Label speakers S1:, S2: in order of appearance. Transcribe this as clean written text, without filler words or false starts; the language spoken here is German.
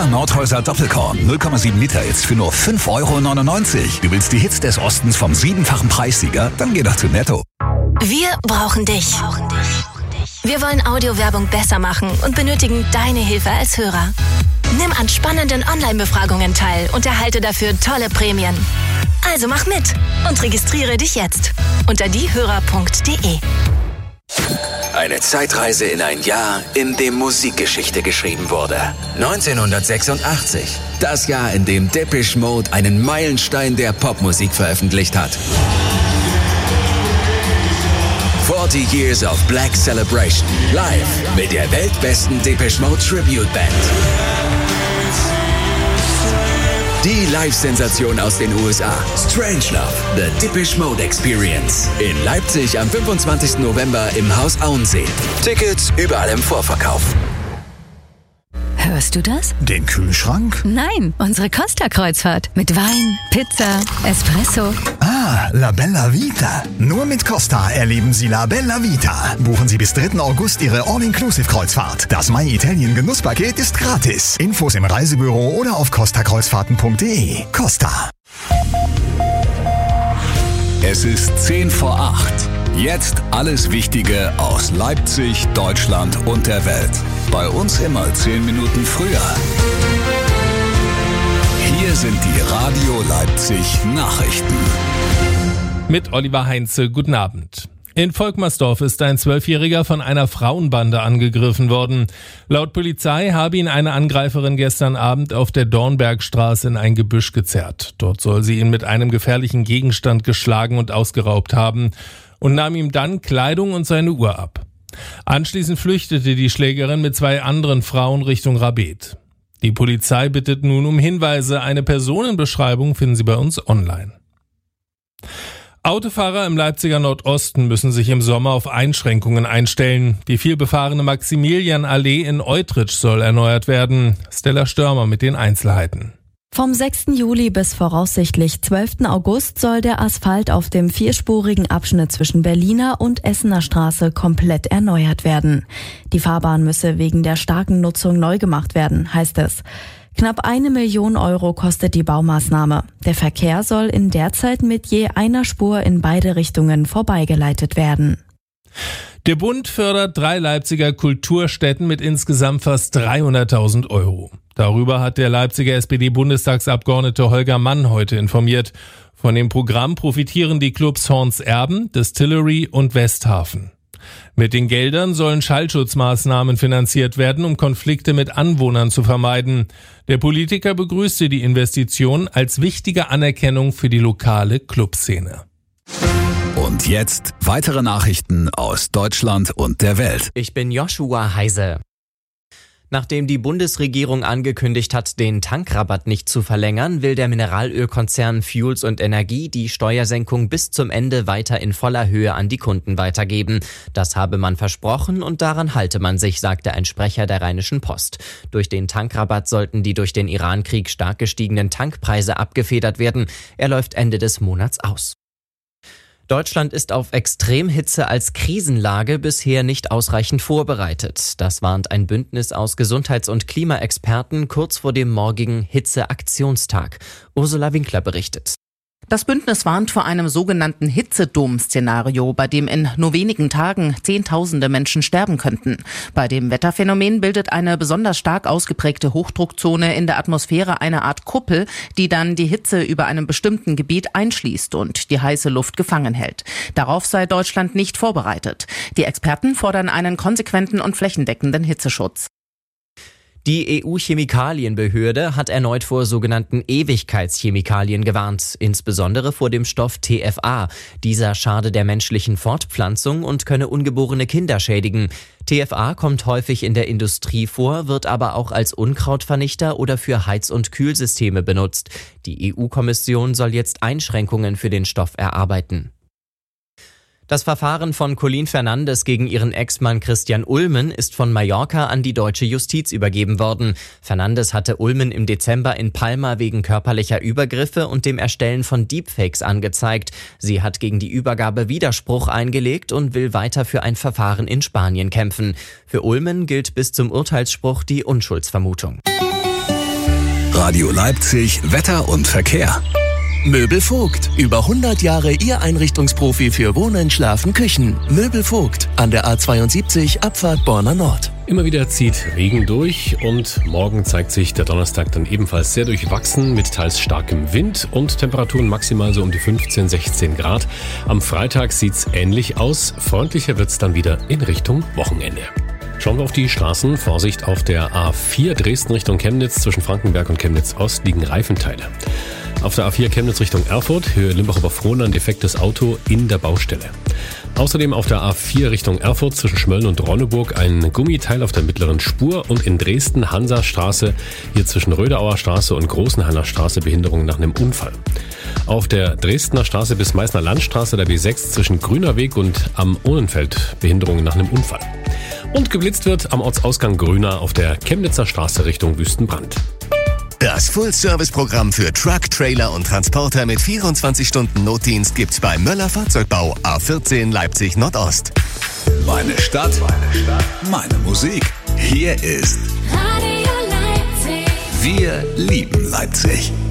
S1: Lecker Nordhäuser Doppelkorn 0,7 Liter jetzt für nur 5,99 €. Du willst die Hits des Ostens vom 7-fachen Preissieger? Dann geh doch zu Netto.
S2: Wir brauchen dich. Wir wollen Audiowerbung besser machen und benötigen deine Hilfe als Hörer. Nimm an spannenden Online-Befragungen teil und erhalte dafür tolle Prämien. Also mach mit und registriere dich jetzt unter diehörer.de.
S3: Eine Zeitreise in ein Jahr, in dem Musikgeschichte geschrieben wurde. 1986. Das Jahr, in dem Depeche Mode einen Meilenstein der Popmusik veröffentlicht hat. 40 Years of Black Celebration. Live mit der weltbesten Depeche Mode Tribute Band. Die Live-Sensation aus den USA. Strangelove, The Depeche Mode Experience. In Leipzig am 25. November im Haus Auensee. Tickets überall im Vorverkauf.
S2: Hörst du das?
S1: Den Kühlschrank?
S2: Nein, unsere Costa-Kreuzfahrt. Mit Wein, Pizza, Espresso.
S4: Ah, La Bella Vita. Nur mit Costa erleben Sie La Bella Vita. Buchen Sie bis 3. August Ihre All-Inclusive-Kreuzfahrt. Das My Italien Genusspaket ist gratis. Infos im Reisebüro oder auf costakreuzfahrten.de. Costa.
S1: Es ist 10 vor 8. Jetzt alles Wichtige aus Leipzig, Deutschland und der Welt. Bei uns immer 10 Minuten früher. Hier sind die Radio Leipzig Nachrichten.
S5: Mit Oliver Heinze, guten Abend. In Volkmarsdorf ist ein 12-Jähriger von einer Frauenbande angegriffen worden. Laut Polizei habe ihn eine Angreiferin gestern Abend auf der Dornbergstraße in ein Gebüsch gezerrt. Dort soll sie ihn mit einem gefährlichen Gegenstand geschlagen und ausgeraubt haben und nahm ihm dann Kleidung und seine Uhr ab. Anschließend flüchtete die Schlägerin mit 2 anderen Frauen Richtung Rabeth. Die Polizei bittet nun um Hinweise. Eine Personenbeschreibung finden Sie bei uns online. Autofahrer im Leipziger Nordosten müssen sich im Sommer auf Einschränkungen einstellen. Die vielbefahrene Maximilianallee in Eutrich soll erneuert werden. Stella Störmer mit den Einzelheiten.
S6: Vom 6. Juli bis voraussichtlich 12. August soll der Asphalt auf dem 4-spurigen Abschnitt zwischen Berliner und Essener Straße komplett erneuert werden. Die Fahrbahn müsse wegen der starken Nutzung neu gemacht werden, heißt es. Knapp 1 Million € kostet die Baumaßnahme. Der Verkehr soll in der Zeit mit je einer Spur in beide Richtungen vorbeigeleitet werden.
S5: Der Bund fördert 3 Leipziger Kulturstätten mit insgesamt fast 300.000 €. Darüber hat der Leipziger SPD-Bundestagsabgeordnete Holger Mann heute informiert. Von dem Programm profitieren die Clubs Horns Erben, Distillery und Westhafen. Mit den Geldern sollen Schallschutzmaßnahmen finanziert werden, um Konflikte mit Anwohnern zu vermeiden. Der Politiker begrüßte die Investition als wichtige Anerkennung für die lokale Clubszene.
S1: Und jetzt weitere Nachrichten aus Deutschland und der Welt.
S7: Ich bin Joshua Heise. Nachdem die Bundesregierung angekündigt hat, den Tankrabatt nicht zu verlängern, will der Mineralölkonzern Fuels und Energie die Steuersenkung bis zum Ende weiter in voller Höhe an die Kunden weitergeben. Das habe man versprochen und daran halte man sich, sagte ein Sprecher der Rheinischen Post. Durch den Tankrabatt sollten die durch den Irankrieg stark gestiegenen Tankpreise abgefedert werden. Er läuft Ende des Monats aus. Deutschland ist auf Extremhitze als Krisenlage bisher nicht ausreichend vorbereitet. Das warnt ein Bündnis aus Gesundheits- und Klimaexperten kurz vor dem morgigen Hitzeaktionstag. Ursula Winkler berichtet.
S8: Das Bündnis warnt vor einem sogenannten Hitzedom-Szenario, bei dem in nur wenigen Tagen Zehntausende Menschen sterben könnten. Bei dem Wetterphänomen bildet eine besonders stark ausgeprägte Hochdruckzone in der Atmosphäre eine Art Kuppel, die dann die Hitze über einem bestimmten Gebiet einschließt und die heiße Luft gefangen hält. Darauf sei Deutschland nicht vorbereitet. Die Experten fordern einen konsequenten und flächendeckenden Hitzeschutz.
S7: Die EU-Chemikalienbehörde hat erneut vor sogenannten Ewigkeitschemikalien gewarnt, insbesondere vor dem Stoff TFA. Dieser schade der menschlichen Fortpflanzung und könne ungeborene Kinder schädigen. TFA kommt häufig in der Industrie vor, wird aber auch als Unkrautvernichter oder für Heiz- und Kühlsysteme benutzt. Die EU-Kommission soll jetzt Einschränkungen für den Stoff erarbeiten. Das Verfahren von Colin Fernandes gegen ihren Ex-Mann Christian Ulmen ist von Mallorca an die deutsche Justiz übergeben worden. Fernandes hatte Ulmen im Dezember in Palma wegen körperlicher Übergriffe und dem Erstellen von Deepfakes angezeigt. Sie hat gegen die Übergabe Widerspruch eingelegt und will weiter für ein Verfahren in Spanien kämpfen. Für Ulmen gilt bis zum Urteilsspruch die Unschuldsvermutung.
S1: Radio Leipzig, Wetter und Verkehr.
S9: Möbel Vogt. Über 100 Jahre Ihr Einrichtungsprofi für Wohnen, Schlafen, Küchen. Möbel Vogt. An der A72 Abfahrt Borna Nord.
S10: Immer wieder zieht Regen durch und morgen zeigt sich der Donnerstag dann ebenfalls sehr durchwachsen mit teils starkem Wind und Temperaturen maximal so um die 15, 16 Grad. Am Freitag sieht's ähnlich aus. Freundlicher wird's dann wieder in Richtung Wochenende. Schauen wir auf die Straßen. Vorsicht, auf der A4 Dresden Richtung Chemnitz zwischen Frankenberg und Chemnitz Ost liegen Reifenteile. Auf der A4 Chemnitz Richtung Erfurt, Höhe Limbach-Oberfrohna, ein defektes Auto in der Baustelle. Außerdem auf der A4 Richtung Erfurt zwischen Schmölln und Ronneburg ein Gummiteil auf der mittleren Spur und in Dresden Hansastraße, hier zwischen Röderauer Straße und Großenhainer Straße Behinderung nach einem Unfall. Auf der Dresdner Straße bis Meißner Landstraße der B6 zwischen Grüner Weg und am Ohnenfeld Behinderungen nach einem Unfall. Und geblitzt wird am Ortsausgang Grüner auf der Chemnitzer Straße Richtung Wüstenbrand.
S9: Das Full-Service-Programm für Truck, Trailer und Transporter mit 24-Stunden-Notdienst gibt's bei Möller Fahrzeugbau A14 Leipzig Nordost.
S1: Meine Stadt, meine Musik. Hier ist
S11: Radio Leipzig.
S1: Wir lieben Leipzig.